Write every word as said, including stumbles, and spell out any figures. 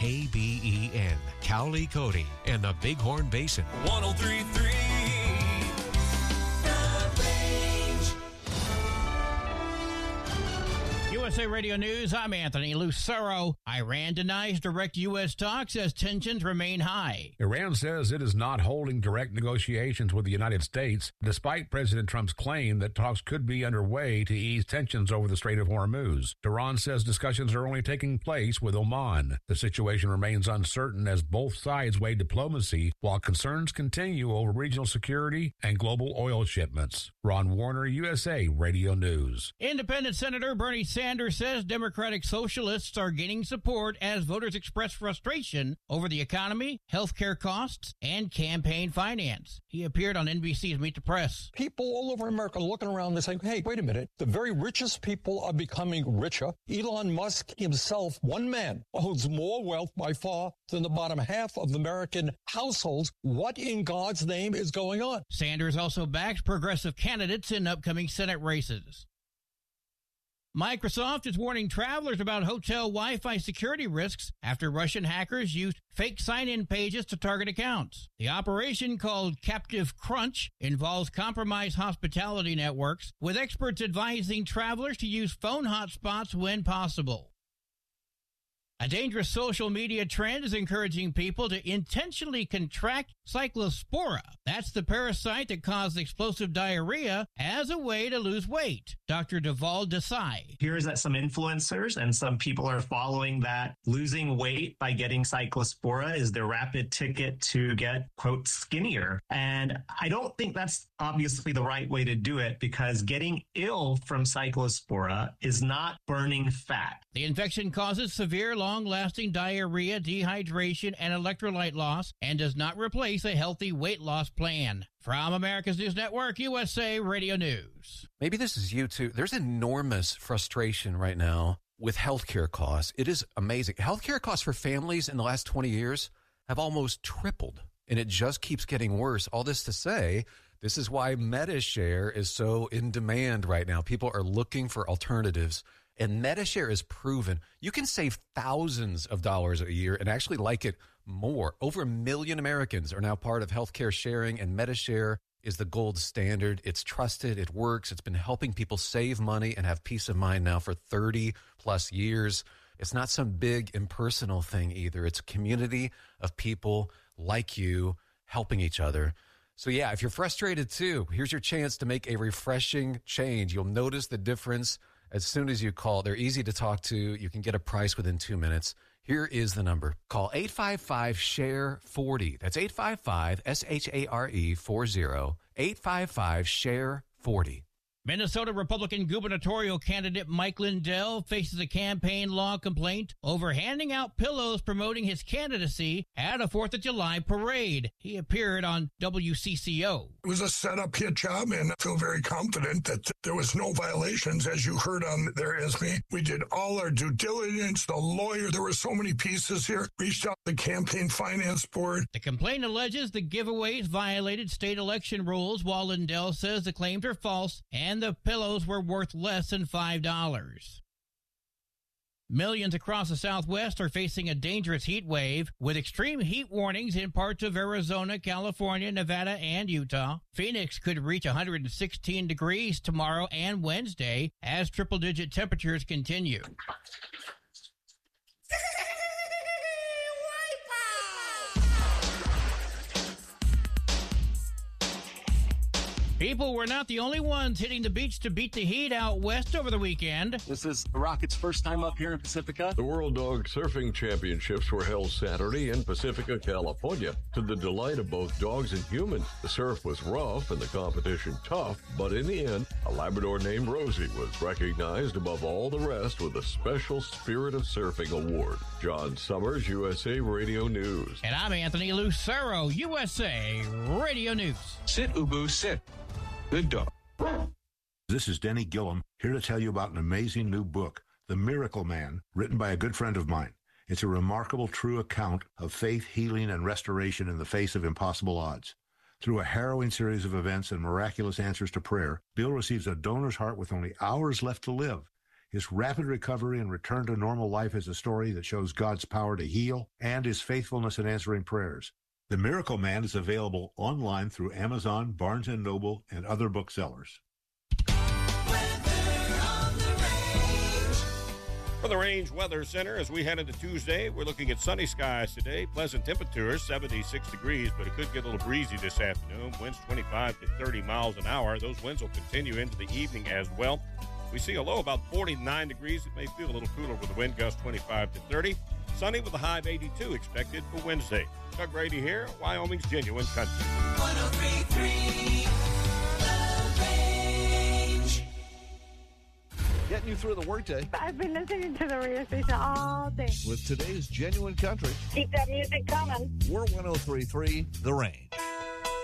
K B E N, Cowley, Cody, and the Bighorn Basin. one oh three point three U S A Radio News, I'm Anthony Lucero. Iran denies direct U S talks as tensions remain high. Iran says it is not holding direct negotiations with the United States, despite President Trump's claim that talks could be underway to ease tensions over the Strait of Hormuz. Tehran says discussions are only taking place with Oman. The situation remains uncertain as both sides weigh diplomacy, while concerns continue over regional security and global oil shipments. Ron Warner, U S A Radio News. Independent Senator Bernie Sanders says Democratic Socialists are gaining support as voters express frustration over the economy, health care costs, and campaign finance. He appeared on N B C's Meet the Press. People all over America looking around and saying, hey, wait a minute. The very richest people are becoming richer. Elon Musk himself, one man, owns more wealth by far than the bottom half of American households. What in God's name is going on? Sanders also backs progressive candidates in upcoming Senate races. Microsoft is warning travelers about hotel Wi-Fi security risks after Russian hackers used fake sign-in pages to target accounts. The operation, called Captive Crunch, involves compromised hospitality networks, with experts advising travelers to use phone hotspots when possible. A dangerous social media trend is encouraging people to intentionally contract cyclospora. That's the parasite that causes explosive diarrhea as a way to lose weight. Doctor Deval Desai. Here's that some influencers and some people are following that losing weight by getting cyclospora is the rapid ticket to get, quote, skinnier. And I don't think that's obviously the right way to do it, because getting ill from cyclospora is not burning fat. The infection causes severe long long-lasting diarrhea, dehydration, and electrolyte loss, and does not replace a healthy weight loss plan. From America's News Network, U S A Radio News. Maybe this is you too. There's enormous frustration right now with healthcare costs. It is amazing. Healthcare costs for families in the last twenty years have almost tripled, and it just keeps getting worse. All this to say, this is why Medi-Share is so in demand right now. People are looking for alternatives. And Medi-Share is proven you can save thousands of dollars a year and actually like it more. Over a million Americans are now part of healthcare sharing, and Medi-Share is the gold standard. It's trusted. It works. It's been helping people save money and have peace of mind now for thirty plus years. It's not some big impersonal thing either. It's a community of people like you helping each other. So yeah, if you're frustrated too, here's your chance to make a refreshing change. You'll notice the difference as soon as you call. They're easy to talk to. You can get a price within two minutes. Here is the number. Call eight five five, S H A R E, forty. That's eight five five, S H A R E, forty. eight five five, S H A R E, forty. Minnesota Republican gubernatorial candidate Mike Lindell faces a campaign law complaint over handing out pillows promoting his candidacy at a fourth of July parade. He appeared on W C C O. It was a set-up hit job, and I feel very confident that there was no violations, as you heard on there, Esme. We did all our due diligence. The lawyer, there were so many pieces here, reached out to the campaign finance board. The complaint alleges the giveaways violated state election rules, while Lindell says the claims are false and and the pillows were worth less than five dollars. Millions across the Southwest are facing a dangerous heat wave, with extreme heat warnings in parts of Arizona, California, Nevada, and Utah. Phoenix could reach one hundred sixteen degrees tomorrow and Wednesday as triple-digit temperatures continue. People were not the only ones hitting the beach to beat the heat out west over the weekend. This is the Rockets' first time up here in Pacifica. The World Dog Surfing Championships were held Saturday in Pacifica, California, to the delight of both dogs and humans. The surf was rough and the competition tough, but in the end, a Labrador named Rosie was recognized above all the rest with a special Spirit of Surfing Award. John Summers, U S A Radio News. And I'm Anthony Lucero, U S A Radio News. Sit, Ubu, sit. Good dog. This is Denny Gillum, here to tell you about an amazing new book, The Miracle Man, written by a good friend of mine. It's a remarkable, true account of faith, healing, and restoration in the face of impossible odds. Through a harrowing series of events and miraculous answers to prayer, Bill receives a donor's heart with only hours left to live. His rapid recovery and return to normal life is a story that shows God's power to heal and his faithfulness in answering prayers. The Miracle Man is available online through Amazon, Barnes and Noble, and other booksellers. For the Range Weather Center, as we head into Tuesday, we're looking at sunny skies today, pleasant temperatures, seventy-six degrees, but it could get a little breezy this afternoon. Winds twenty-five to thirty miles an hour. Those winds will continue into the evening as well. We see a low about forty-nine degrees. It may feel a little cooler with the wind gust twenty-five to thirty. Sunny with a high of eighty-two expected for Wednesday. Doug Grady here, Wyoming's Genuine Country. one oh three point three Getting you through the workday. I've been listening to the radio station all day. With today's Genuine Country. Keep that music coming. We're one oh three point three The Range.